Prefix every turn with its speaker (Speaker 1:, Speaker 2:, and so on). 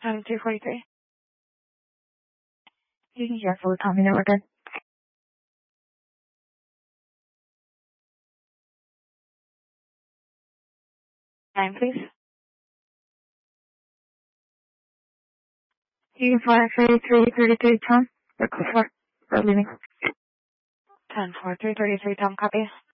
Speaker 1: 243. You can hear full Tommy Network. Time, please. You can fly 3333 Tom. Request for leaving. 10-4-333 Tom, copy.